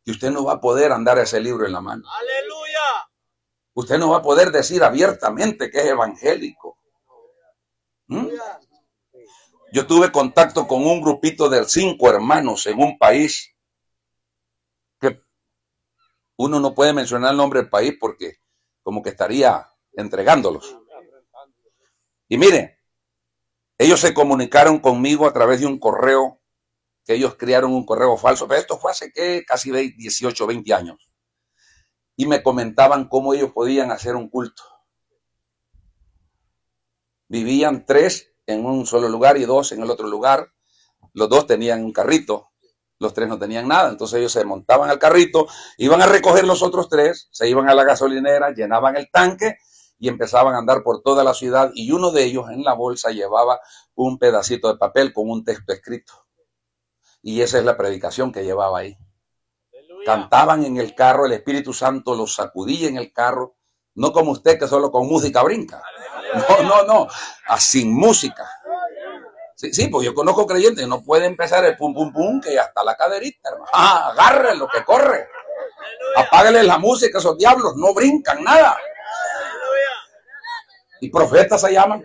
que usted no va a poder andar ese libro en la mano. Aleluya. Usted no va a poder decir abiertamente que es evangélico. Yo tuve contacto con un grupito de 5 hermanos en un país que uno no puede mencionar el nombre del país porque como que estaría entregándolos. Y mire, ellos se comunicaron conmigo a través de un correo, que ellos crearon un correo falso, pero esto fue hace casi 18, 20 años. Y me comentaban cómo ellos podían hacer un culto. Vivían 3 en un solo lugar y 2 en el otro lugar. Los 2 tenían un carrito, los 3 no tenían nada. Entonces ellos se montaban al carrito, iban a recoger los otros 3, se iban a la gasolinera, llenaban el tanque y empezaban a andar por toda la ciudad. Y uno de ellos en la bolsa llevaba un pedacito de papel con un texto escrito. Y esa es la predicación que llevaba ahí. Aleluya. Cantaban en el carro, el Espíritu Santo los sacudía en el carro, no como usted que solo con música brinca. No, sin música. Sí, pues yo conozco creyentes que no puede empezar el pum, pum, pum, que hasta la caderita, hermano. Agarre lo que corre. Apáguele la música, esos diablos no brincan nada. Y profetas se llaman.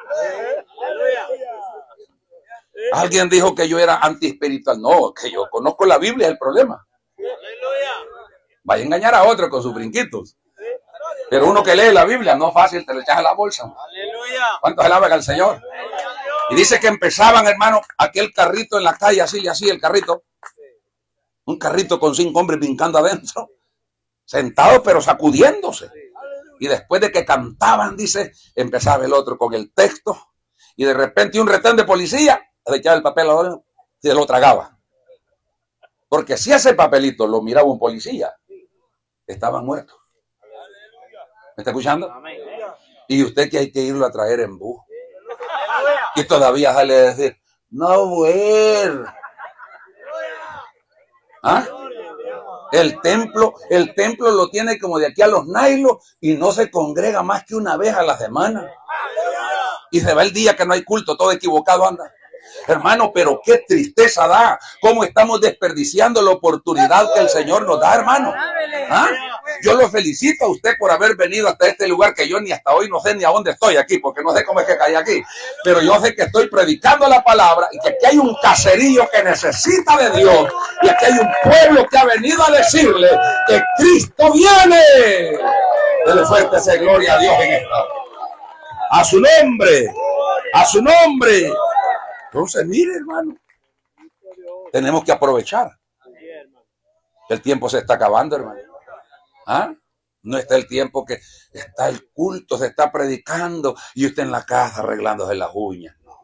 Alguien dijo que yo era antiespiritual. No, que yo conozco la Biblia, es el problema. Vaya a engañar a otro con sus brinquitos. Pero uno que lee la Biblia, no es fácil, te lo echas a la bolsa. ¿Cuántos alaban al Señor? Y dice que empezaban, hermano, aquel carrito en la calle, así el carrito. Un carrito con 5 hombres brincando adentro. Sentados pero sacudiéndose. Y después de que cantaban, dice, empezaba el otro con el texto. Y de repente un retén de policía le echaba el papel a y se lo tragaba. Porque si ese papelito lo miraba un policía, estaban muertos. ¿Me está escuchando? Y usted que hay que irlo a traer en bus. Y todavía sale a decir, no voy. ¿Ah? El templo lo tiene como de aquí a los Nailos y no se congrega más que una vez a la semana. Y se va el día que no hay culto, todo equivocado anda. Hermano, pero qué tristeza da. Cómo estamos desperdiciando la oportunidad que el Señor nos da, hermano. ¿Ah? Yo lo felicito a usted por haber venido hasta este lugar que yo ni hasta hoy no sé ni a dónde estoy aquí, porque no sé cómo es que caí aquí. Pero yo sé que estoy predicando la palabra y que aquí hay un caserío que necesita de Dios. Y aquí hay un pueblo que ha venido a decirle que Cristo viene. Dele fuerte esa gloria a Dios en esta. A su nombre. A su nombre. Entonces, mire, hermano, tenemos que aprovechar. El tiempo se está acabando, hermano. ¿Ah? No está el tiempo que está el culto, se está predicando y usted en la casa arreglándose las uñas. ¿No?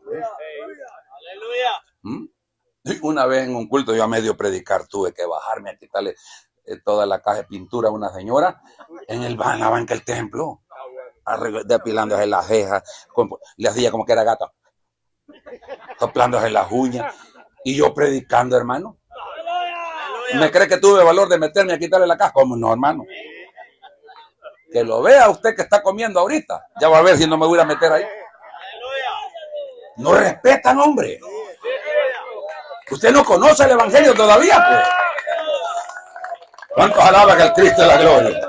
Una vez en un culto yo a medio predicar tuve que bajarme a quitarle toda la caja de pintura a una señora en la banca del templo, depilándose las cejas, le hacía como que era gata. Soplándose las uñas y yo predicando, hermano. ¿Me cree que tuve valor de meterme a quitarle la caja? ¿Cómo no, hermano? Que lo vea usted que está comiendo ahorita. Ya va a ver si no me voy a meter ahí. No respetan, hombre. Usted no conoce el evangelio todavía, pues. ¿Cuántos alaban al Cristo de la gloria?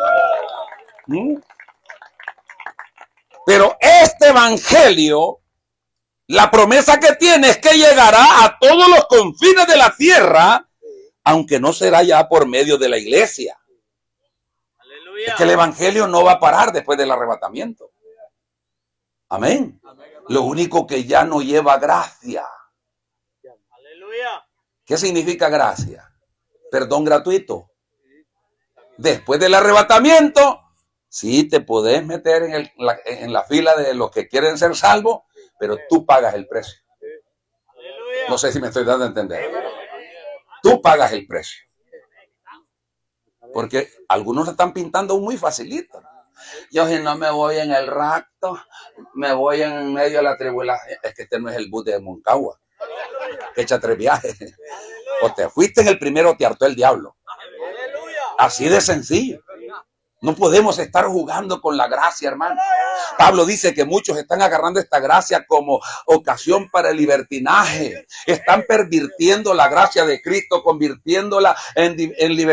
Pero este evangelio, la promesa que tiene es que llegará a todos los confines de la tierra, aunque no será ya por medio de la iglesia. Aleluya. Es que el evangelio no va a parar después del arrebatamiento. Amén. Lo único que ya no lleva gracia. Aleluya. ¿Qué significa gracia? Perdón gratuito. Después del arrebatamiento, sí te podés meter en la fila de los que quieren ser salvos, pero tú pagas el precio. No sé si me estoy dando a entender. Tú pagas el precio. Porque algunos están pintando muy facilito. Yo si no me voy en el rapto, me voy en medio de la tribulación. Es que este no es el bus de Moncagua. Que echa 3 viajes. O te fuiste en el primero o te hartó el diablo. Así de sencillo. No podemos estar jugando con la gracia, hermano. Pablo dice que muchos están agarrando esta gracia como ocasión para el libertinaje. Están pervirtiendo la gracia de Cristo, convirtiéndola en libertinaje.